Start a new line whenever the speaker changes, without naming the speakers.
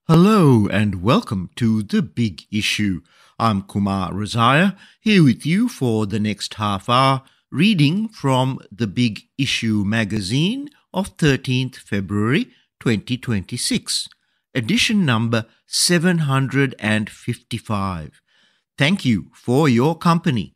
Hello and welcome to The Big Issue. I'm Kumar Razaya, here with you for the next half hour, reading from The Big Issue magazine of 13th February 2026, edition number 755. Thank you for your company.